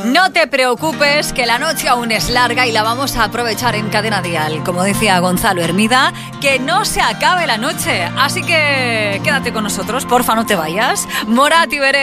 No te preocupes, que la noche aún es larga y la vamos a aprovechar en Cadena Dial. Como decía Gonzalo Hermida, que no se acabe la noche. Así que quédate con nosotros, porfa, no te vayas. Morat y Veré.